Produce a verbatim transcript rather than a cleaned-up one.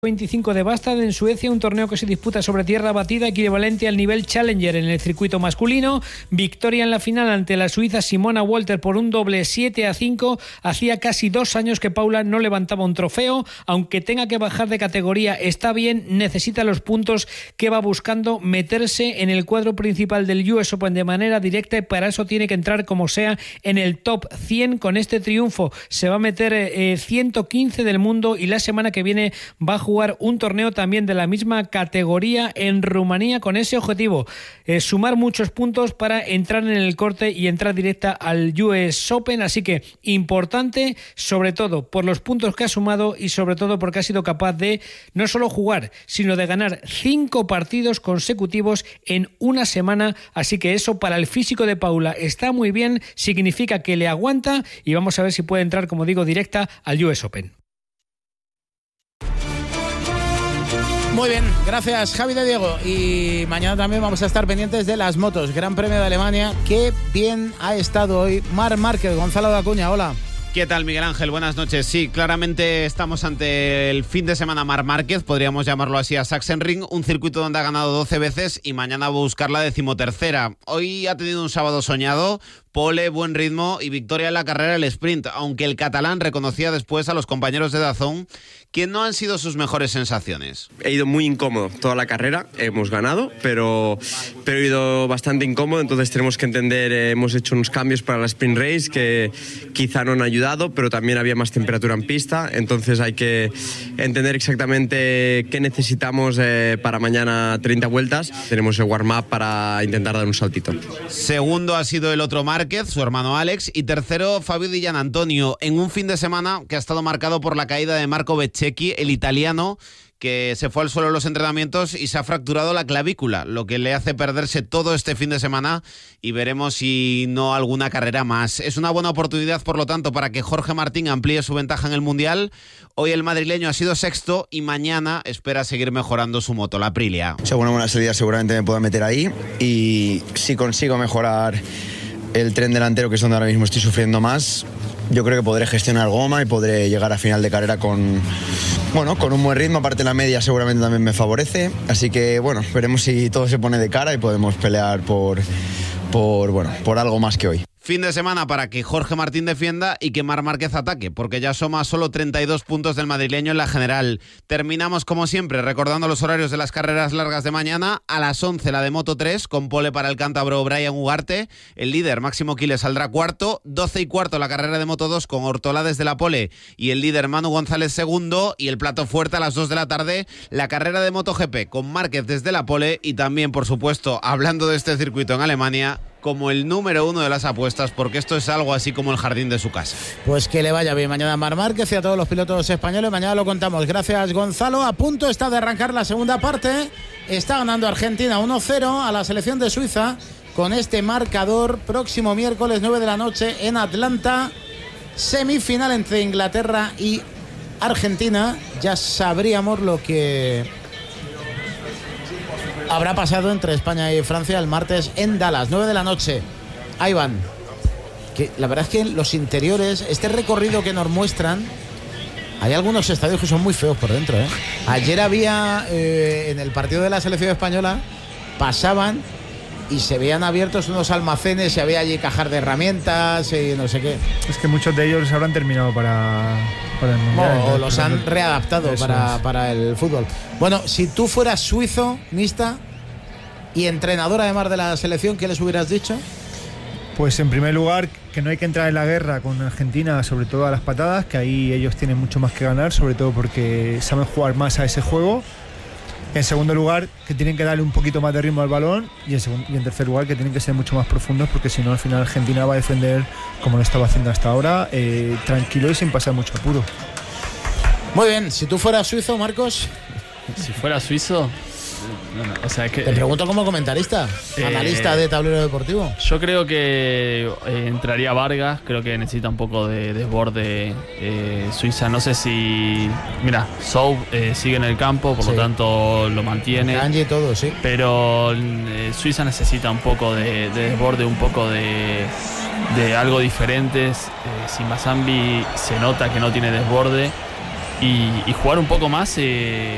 veinticinco de Bastad en Suecia, un torneo que se disputa sobre tierra batida equivalente al nivel Challenger en el circuito masculino. Victoria en la final ante la suiza Simona Walter por un doble siete a cinco. Hacía casi dos años que Paula no levantaba un trofeo. Aunque tenga que bajar de categoría, está bien, necesita los puntos que va buscando, meterse en el cuadro principal del U S Open de manera directa, y para eso tiene que entrar como sea en el top cien. Con este triunfo se va a meter eh, ciento quince del mundo, y la semana que viene va a jugar jugar un torneo también de la misma categoría en Rumanía con ese objetivo, eh, sumar muchos puntos para entrar en el corte y entrar directa al U S Open. Así que importante, sobre todo por los puntos que ha sumado y sobre todo porque ha sido capaz de no solo jugar, sino de ganar cinco partidos consecutivos en una semana. Así que eso para el físico de Paula está muy bien, significa que le aguanta, y vamos a ver si puede entrar, como digo, directa al U S Open. Muy bien, gracias Javi de Diego. Y mañana también vamos a estar pendientes de las motos. Gran Premio de Alemania. Qué bien ha estado hoy Marc Márquez. Gonzalo de Acuña, hola. ¿Qué tal, Miguel Ángel? Buenas noches. Sí, claramente estamos ante el fin de semana Marc Márquez, podríamos llamarlo así, a Sachsenring, un circuito donde ha ganado doce veces y mañana va a buscar la decimotercera. Hoy ha tenido un sábado soñado, pole, buen ritmo y victoria en la carrera del sprint, aunque el catalán reconocía después a los compañeros de DAZN que no han sido sus mejores sensaciones. He ido muy incómodo toda la carrera, hemos ganado, pero, pero he ido bastante incómodo, entonces tenemos que entender, eh, hemos hecho unos cambios para la sprint race que quizá no han ayudado, pero también había más temperatura en pista, entonces hay que entender exactamente qué necesitamos eh, para mañana treinta vueltas. Tenemos el warm-up para intentar dar un saltito. Segundo ha sido el otro Márquez, su hermano Alex, y tercero Fabio Di Gianantonio, en un fin de semana que ha estado marcado por la caída de Marco Bezzecchi, el italiano, que se fue al suelo en los entrenamientos y se ha fracturado la clavícula, lo que le hace perderse todo este fin de semana, y veremos si no alguna carrera más. Es una buena oportunidad, por lo tanto, para que Jorge Martín amplíe su ventaja en el Mundial. Hoy el madrileño ha sido sexto y mañana espera seguir mejorando su moto, la Aprilia. O sea, una buena salida seguramente me puedo meter ahí, y si consigo mejorar el tren delantero, que es donde ahora mismo estoy sufriendo más, yo creo que podré gestionar goma y podré llegar a final de carrera con, bueno, con un buen ritmo. Aparte la media seguramente también me favorece, así que bueno, veremos si todo se pone de cara y podemos pelear por, por, bueno, por algo más que hoy. Fin de semana para que Jorge Martín defienda y que Marc Márquez ataque, porque ya suma solo treinta y dos puntos del madrileño en la general. Terminamos como siempre recordando los horarios de las carreras largas de mañana. A las once la de Moto tres, con pole para el cántabro Brian Ugarte. El líder Máximo Quiles saldrá cuarto. doce y cuarto la carrera de Moto dos, con Ortolá desde la pole y el líder Manu González segundo. Y el plato fuerte a las dos de la tarde, la carrera de MotoGP, con Márquez desde la pole y también, por supuesto, hablando de este circuito en Alemania, como el número uno de las apuestas, porque esto es algo así como el jardín de su casa. Pues que le vaya bien mañana a Marc Márquez y a todos los pilotos españoles. Mañana lo contamos. Gracias, Gonzalo. A punto está de arrancar la segunda parte. Está ganando Argentina uno cero a la selección de Suiza con este marcador. Próximo miércoles nueve de la noche en Atlanta, semifinal entre Inglaterra y Argentina. Ya sabríamos lo que habrá pasado entre España y Francia el martes en Dallas, nueve de la noche. Ahí van. Que la verdad es que los interiores, este recorrido que nos muestran, hay algunos estadios que son muy feos por dentro, ¿eh? Ayer había, eh, en el partido de la selección española, pasaban y se veían abiertos unos almacenes, y había allí cajas de herramientas y no sé qué. Es que muchos de ellos habrán terminado para, para el Mundial. O, o los han readaptado para, para el fútbol. Bueno, si tú fueras suizo, Nista, y entrenador además de la selección, ¿qué les hubieras dicho? Pues en primer lugar, que no hay que entrar en la guerra con Argentina, sobre todo a las patadas, que ahí ellos tienen mucho más que ganar, sobre todo porque saben jugar más a ese juego. En segundo lugar, que tienen que darle un poquito más de ritmo al balón, y en, segundo, y en tercer lugar, que tienen que ser mucho más profundos, porque si no, al final Argentina va a defender como lo estaba haciendo hasta ahora, eh, tranquilo y sin pasar mucho apuro. Muy bien, si tú fueras suizo, Marcos. Si fuera suizo, no, no, o sea que, te pregunto como comentarista, eh, analista de tablero deportivo. Yo creo que eh, entraría Vargas, creo que necesita un poco de desborde eh, Suiza. No sé si, mira, Soub eh, sigue en el campo, por sí, lo tanto lo mantiene. Kanji y todo, sí. Pero eh, Suiza necesita un poco de, de desborde, un poco de, de algo diferente. Eh, Simbazambi se nota que no tiene desborde y, y jugar un poco más. Eh,